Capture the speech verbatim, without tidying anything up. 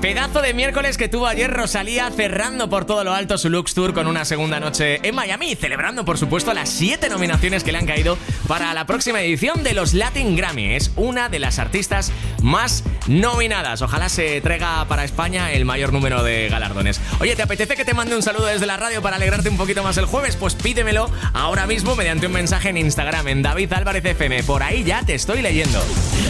Pedazo de miércoles que tuvo ayer Rosalía, cerrando por todo lo alto su Lux Tour con una segunda noche en Miami y celebrando, por supuesto, las siete nominaciones que le han caído para la próxima edición de los Latin Grammy. Es una de las artistas más nominadas. Ojalá se traiga para España el mayor número de galardones. Oye, ¿te apetece que te mande un saludo desde la radio para alegrarte un poquito más el jueves? Pues pídemelo ahora mismo mediante un mensaje en Instagram, en David Álvarez F M. Por ahí ya te estoy leyendo.